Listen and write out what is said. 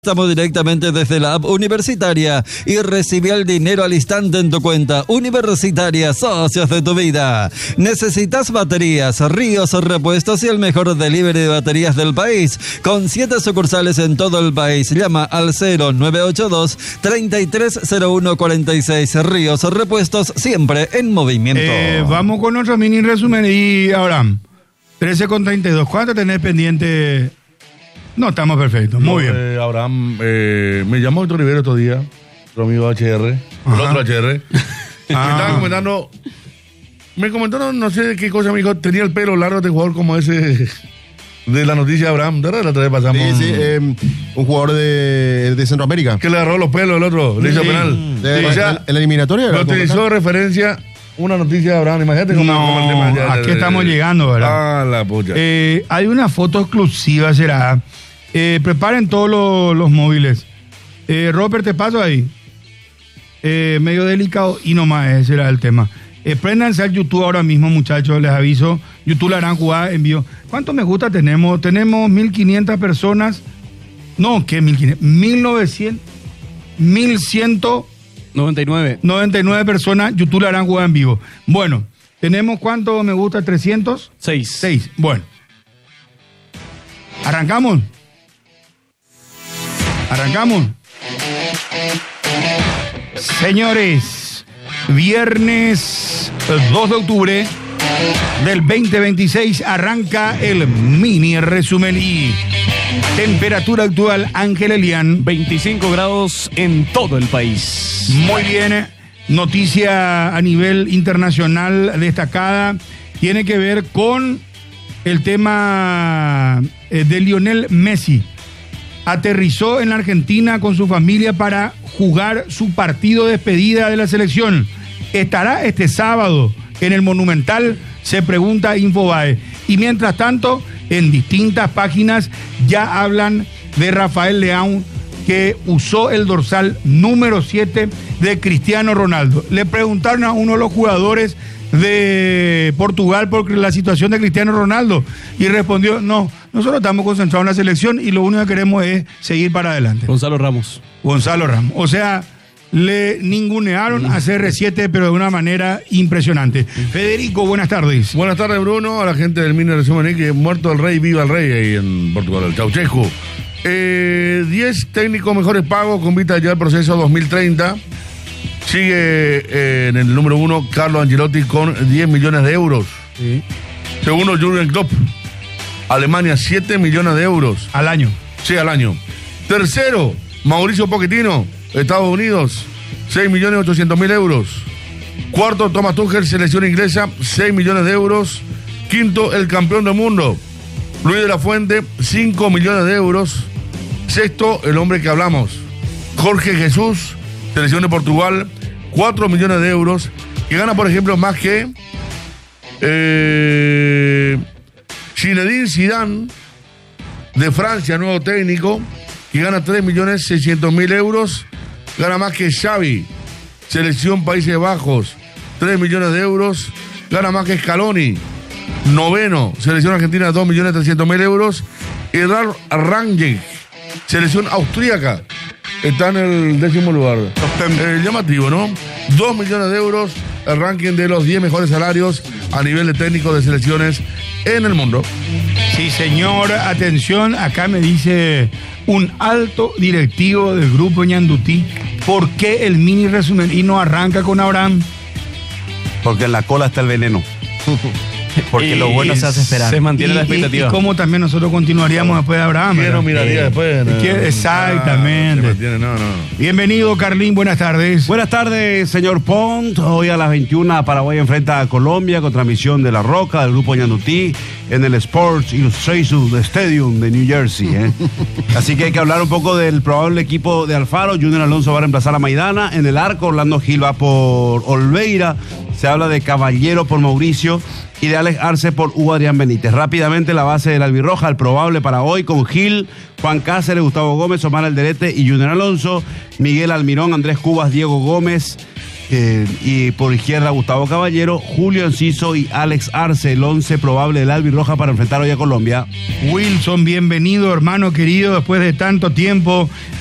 Estamos directamente desde la app universitaria y recibí el dinero al instante en tu cuenta. Universitaria, socios de tu vida. ¿Necesitas baterías, Ríos Repuestos y el mejor delivery de baterías del país? Con 7 sucursales en todo el país. Llama al 0982-330146. Ríos Repuestos, siempre en movimiento. Vamos con nuestro mini resumen y ahora 13:32. ¿Cuánto tenés pendiente? No, estamos perfectos, muy bien. Abraham, me llamó Héctor Rivero estos días, tu amigo HR, el otro HR. Me estaba comentando, no sé qué cosa, me dijo, tenía el pelo largo de jugador como ese de la noticia de Abraham. ¿De verdad? La otra vez pasamos. Sí, un jugador de Centroamérica. Que le agarró los pelos el otro, le hizo penal. O sea, en la eliminatoria. Lo utilizó de referencia una noticia de Abraham, imagínate cómo el tema ya. ¿A qué estamos llegando, verdad? Ah, la pucha. Hay una foto exclusiva, será. Preparen todos los móviles. Robert, te paso ahí. Medio delicado y nomás ese era el tema. Préndanse al YouTube ahora mismo, muchachos, les aviso. YouTube la harán jugar en vivo. ¿Cuántos me gusta tenemos? Tenemos 1.500 personas. No, ¿qué 1.500? 1.900. 1.199 personas. YouTube la harán jugar en vivo. Bueno, ¿tenemos cuántos me gusta? 300. 6. Bueno. ¿Arrancamos? Señores, viernes 2 de octubre del 2026 arranca el mini resumen y temperatura actual, Ángel Elian. 25 grados en todo el país. Muy bien, noticia a nivel internacional destacada, tiene que ver con el tema de Lionel Messi. Aterrizó en la Argentina con su familia para jugar su partido de despedida de la selección. ¿Estará este sábado en el Monumental? Se pregunta Infobae. Y mientras tanto, en distintas páginas ya hablan de Rafael Leão, que usó el dorsal número 7 de Cristiano Ronaldo. Le preguntaron a uno de los jugadores de Portugal por la situación de Cristiano Ronaldo y respondió: no, nosotros estamos concentrados en la selección y lo único que queremos es seguir para adelante. Gonzalo Ramos. O sea, le ningunearon a CR7, pero de una manera impresionante. Federico, buenas tardes. Buenas tardes, Bruno, a la gente del mini resumen, que muerto el rey, viva el rey ahí en Portugal, el Ceausescu. 10 técnicos mejores pagos con vista ya al proceso 2030. Sigue en el número 1 Carlo Ancelotti con 10 millones de euros. Sí. Segundo, Jürgen Klopp, Alemania, 7 millones de euros. Al año. Sí, al año. Tercero, Mauricio Pochettino, Estados Unidos, 6.800.000 euros. Cuarto, Thomas Tuchel, selección inglesa, 6 millones de euros. Quinto, el campeón del mundo, Luis de la Fuente, 5 millones de euros. Sexto, el hombre que hablamos, Jorge Jesús, selección de Portugal, 4 millones de euros, que gana, por ejemplo, más que Zinedine Zidane, de Francia, nuevo técnico, que gana 3.600.000 euros, gana más que Xavi, selección Países Bajos, 3 millones de euros, gana más que Scaloni, noveno, selección argentina, 2.300.000 euros, y Ralf Rangnick, selección austríaca, está en el 10º lugar. Llamativo, ¿no? 2 millones de euros, el ranking de los 10 mejores salarios a nivel de técnicos de selecciones en el mundo. Sí, señor, atención, acá me dice un alto directivo del grupo Ñandutí, ¿por qué el mini resumen y no arranca con Abraham? Porque en la cola está el veneno. Porque lo bueno se hace esperar. Se mantiene la expectativa. Y cómo también nosotros continuaríamos después de Abraham. ¿Quién nos miraría después? Exactamente. Bienvenido, Carlín, buenas tardes. Buenas tardes, señor Pont. Hoy a las 21 Paraguay enfrenta a Colombia con transmisión de La Roca, del grupo Ñandutí, en el Sports Illustrated Stadium de New Jersey. Así que hay que hablar un poco del probable equipo de Alfaro. Junior Alonso va a reemplazar a Maidana. En el arco, Orlando Gil va por Olveira. Se habla de Caballero por Mauricio y de Alex Arce por Hugo Adrián Benítez. Rápidamente la base del albirroja, el probable para hoy con Gil, Juan Cáceres, Gustavo Gómez, Omar Alderete y Junior Alonso, Miguel Almirón, Andrés Cubas, Diego Gómez, Y por izquierda, Gustavo Caballero, Julio Enciso y Alex Arce, el 11 probable del Albirroja para enfrentar hoy a Colombia. Wilson, bienvenido, hermano querido, después de tanto tiempo.